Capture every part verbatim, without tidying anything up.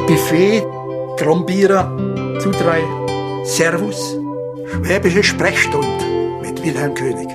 Buffet, Trombierer, zu drei, Servus, Schwäbische Sprechstunde mit Wilhelm König.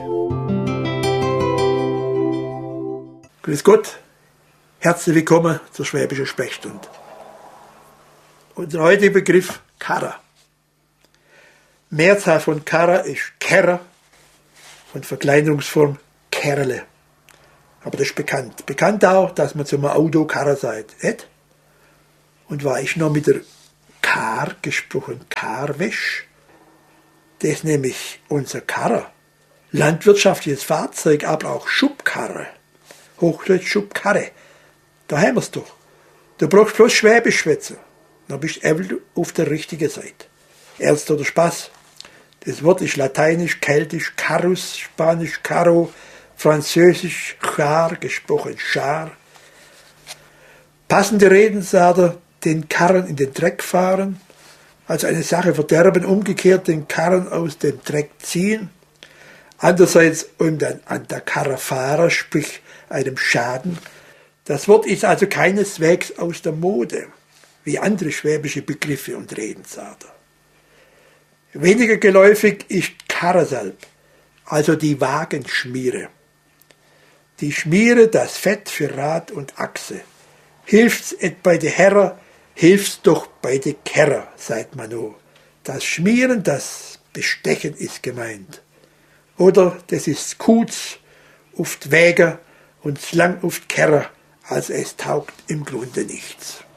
Grüß Gott, herzlich willkommen zur Schwäbischen Sprechstunde. Unser heutiger Begriff Karrer. Mehrzahl von Karrer ist Kerrer und Verkleinerungsform Kerle. Aber das ist bekannt. Bekannt auch, dass man zum Auto Karrer sagt. Nicht? Und war ich noch mit der Kar gesprochen, Karwäsch. Das ist nämlich unser Karrer. Landwirtschaftliches Fahrzeug, aber auch Schubkarre. Hochdeutsch Schubkarre. Da haben wir es doch. Du brauchst bloß Schwäbisch schwätzen. Dann bist du auf der richtigen Seite. Ernst oder Spaß? Das Wort ist lateinisch, keltisch, carus, spanisch, caro, französisch, char, gesprochen char. Passende Redensarter, den Karren in den Dreck fahren, also eine Sache verderben, umgekehrt den Karren aus dem Dreck ziehen. Andererseits um dann an der Karre fahren, sprich einem Schaden. Das Wort ist also keineswegs aus der Mode, wie andere schwäbische Begriffe und Redensarter. Weniger geläufig ist Karresalb, also die Wagenschmiere. Die Schmiere, das Fett für Rad und Achse. Hilft's et bei de Herrer, hilft's doch bei de Kerrer, sagt man no. Das Schmieren, das Bestechen ist gemeint. Oder das ist Kutz, oft Wäger und lang oft Kerrer, also es taugt im Grunde nichts.